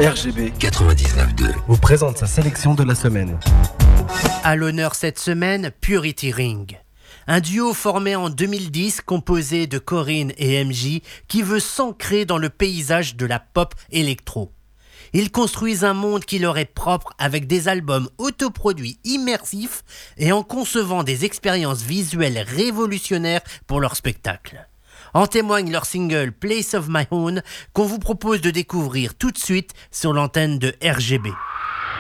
RGB 99.2 vous présente sa sélection de la semaine. À l'honneur cette semaine, Purity Ring. Un duo formé en 2010 composé de Corinne et MJ qui veut s'ancrer dans le paysage de la pop électro. Ils construisent un monde qui leur est propre avec des albums autoproduits immersifs et en concevant des expériences visuelles révolutionnaires pour leur spectacle. En témoigne leur single Place of My Own qu'on vous propose de découvrir tout de suite sur l'antenne de RGB.